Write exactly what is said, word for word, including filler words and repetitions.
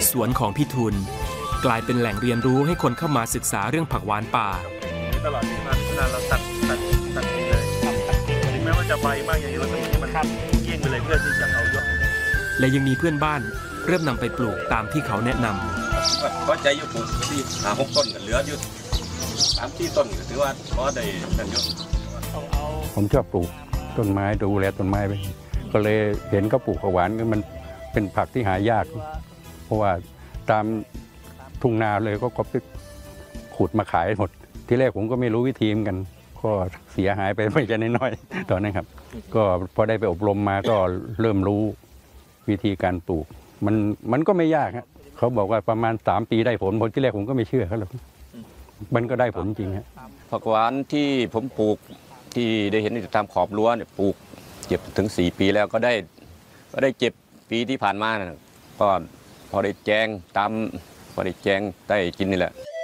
สวนของพี่ทุนกลายเป็นแหล่งเรียนรู้ให้คนเข้ามาศึกษาเรื่องผักหวานป่าตลอดที่ผ่านมาเราตัดตัดตัดทิ้งเลยถึงแม้ว่าจะใบมากอย่างนี้เราต้องให้มันเยี่ยงไปเลยเพื่อที่จะเอายอดและยังมีเพื่อนบ้านเริ่มนำไปปลูกตามที่เขาแนะนำก็ใจอยู่ปลูกที่หาหกต้นเหลืออยู่สามที่ต้นถือว่าพอได้นั่นอยู่ผมชอบปลูกต้นไม้ดูแลต้นไม้ไปก็เลยเห็นเขาปลูกผักหวานมันเป็นผักที่หายากเพราะว่าตามทุ่งนาเลยก็ก็ไปขุดมาขายหมดที่แรกผมก็ไม่รู้วิธีเหมือนกันก็เสียหายไปไม่ใช่น้อยๆตอนนั้นครับก็พอได้ไปอบรมมาก็เริ่มรู้วิธีการปลูกมันมันก็ไม่ยากครับเขาบอกว่าประมาณสามปีได้ผลผลที่แรกผมก็ไม่เชื่อเขาหรอกมันก็ได้ผลจริงครับผักหวานที่ผมปลูกที่ได้เห็นตามขอบรั้วเนี่ยปลูกเก็บถึงสี่ปีแล้วก็ได้ก็ได้เก็บปีที่ผ่านมาก็พอได้แจงตามพอได้แจงได้กินนี่แหละ